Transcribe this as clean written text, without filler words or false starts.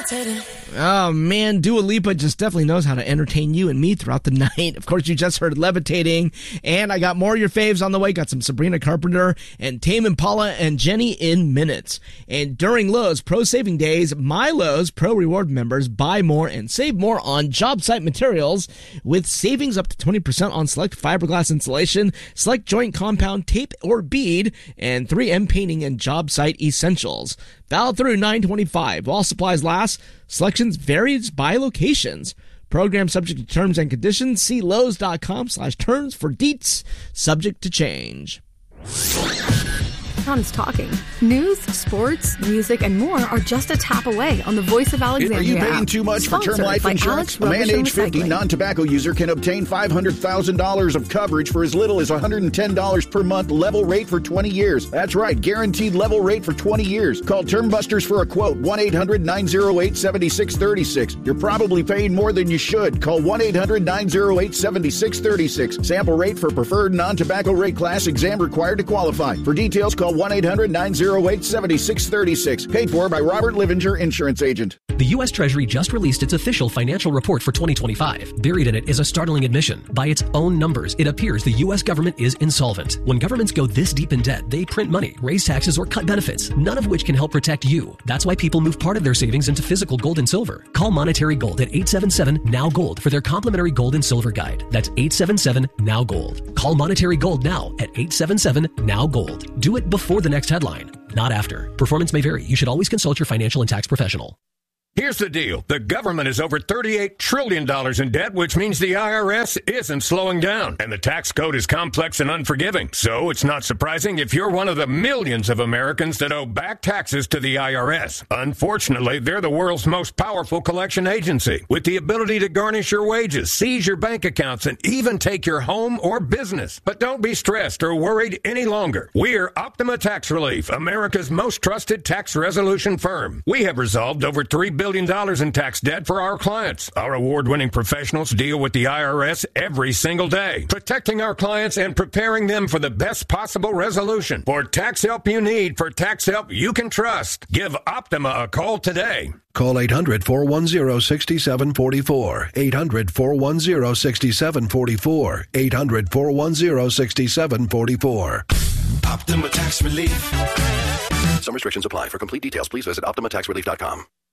levitating. Oh, man, Dua Lipa just definitely knows how to entertain you and me throughout the night. Of course, you just heard Levitating, and I got more of your faves on the way. Got some Sabrina Carpenter and Tame Impala and Jenny in minutes. And during Lowe's Pro Saving Days, my Lowe's Pro Reward members buy more and save more on job site materials with savings up to 20% on select fiberglass insulation, select joint compound tape or bead, and 3M painting and job site essentials. Valid through 9/25. While supplies last, selections varies by locations. Program subject to terms and conditions. See Lowe's.com/terms for deets. Subject to change. Tom's talking. News, sports, music, and more are just a tap away on the Voice of Alexandria. Are you paying too much for term life insurance? A man age 50, non-tobacco user can obtain $500,000 of coverage for as little as $110 per month, level rate for 20 years. That's right, guaranteed level rate for 20 years. Call Term Busters for a quote, 1-800-908-7636. You're probably paying more than you should. Call 1-800-908-7636. Sample rate for preferred non-tobacco rate class, exam required to qualify. For details, call 1-800-908-7636. Paid for by Robert Livinger, insurance agent. The U.S. Treasury just released its official financial report for 2025. Buried in it is a startling admission. By its own numbers, it appears the U.S. government is insolvent. When governments go this deep in debt, they print money, raise taxes, or cut benefits, none of which can help protect you. That's why people move part of their savings into physical gold and silver. Call Monetary Gold at 877-NOW-GOLD for their complimentary gold and silver guide. That's 877-NOW-GOLD. Call Monetary Gold now at 877-NOW-GOLD. Do it before the next headline, not after. Performance may vary. You should always consult your financial and tax professional. Here's the deal. The government is over $38 trillion in debt, which means the IRS isn't slowing down. And the tax code is complex and unforgiving. So it's not surprising if you're one of the millions of Americans that owe back taxes to the IRS. Unfortunately, they're the world's most powerful collection agency, with the ability to garnish your wages, seize your bank accounts, and even take your home or business. But don't be stressed or worried any longer. We're Optima Tax Relief, America's most trusted tax resolution firm. We have resolved over $3 billion in tax debt for our clients. Our award-winning professionals deal with the IRS every single day, protecting our clients and preparing them for the best possible resolution. For tax help you need, for tax help you can trust, give Optima a call today. Call 800-410-6744. 800-410-6744. 800-410-6744. Optima Tax Relief. Some restrictions apply. For complete details, please visit OptimaTaxRelief.com.